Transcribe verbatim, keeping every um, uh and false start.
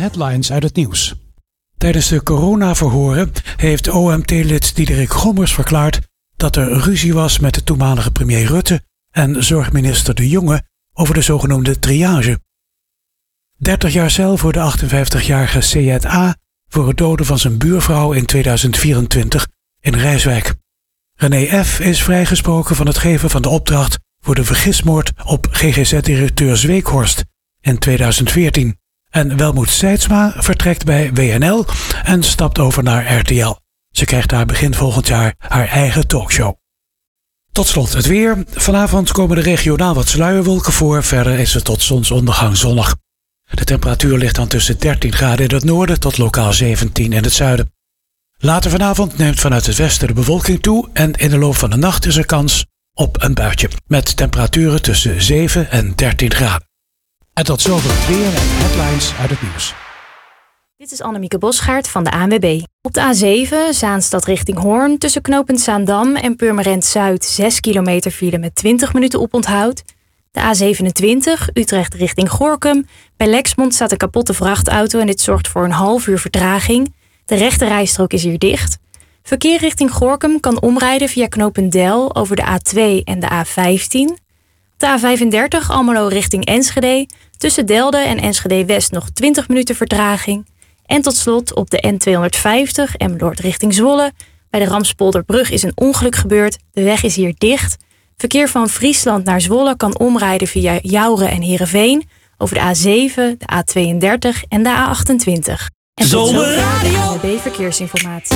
headlines uit het nieuws. Tijdens de coronaverhoren heeft O M T-lid Diederik Gommers verklaard dat er ruzie was met de toenmalige premier Rutte en zorgminister De Jonge over de zogenoemde triage. dertig jaar cel voor de achtenvijftigjarige Syed A. voor het doden van zijn buurvrouw in tweeduizend vierentwintig in Rijswijk. René F. is vrijgesproken van het geven van de opdracht voor de vergismoord op G G Z-directeur Zweekhorst in tweeduizend veertien. En Welmoed Seidsma vertrekt bij W N L en stapt over naar R T L. Ze krijgt daar begin volgend jaar haar eigen talkshow. Tot slot het weer. Vanavond komen er regionaal wat sluierwolken voor. Verder is het tot zonsondergang zonnig. De temperatuur ligt dan tussen dertien graden in het noorden tot lokaal zeventien in het zuiden. Later vanavond neemt vanuit het westen de bewolking toe en in de loop van de nacht is er kans op een buitje. Met temperaturen tussen zeven en dertien graden. En tot zover het weer en headlines uit het nieuws. Dit is Annemieke Bosgaard van de A N W B. Op de A zeven, Zaanstad richting Hoorn, tussen knooppunt Zaandam en Purmerend Zuid zes kilometer file met twintig minuten oponthoud. De A zevenentwintig, Utrecht richting Gorinchem. Bij Lexmond staat een kapotte vrachtauto en dit zorgt voor een half uur vertraging. De rechte rijstrook is hier dicht. Verkeer richting Gorinchem kan omrijden via knooppunt Del over de A twee en de A vijftien. De A vijfendertig, Almelo richting Enschede. Tussen Delden en Enschede West nog twintig minuten vertraging. En tot slot op de N tweehonderdvijftig, Emmeloord richting Zwolle. Bij de Ramspolderbrug is een ongeluk gebeurd. De weg is hier dicht. Verkeer van Friesland naar Zwolle kan omrijden via Jouren en Heerenveen. Over de A zeven, de A tweeëndertig en de A achtentwintig. En tot zover de A N W B Verkeersinformatie.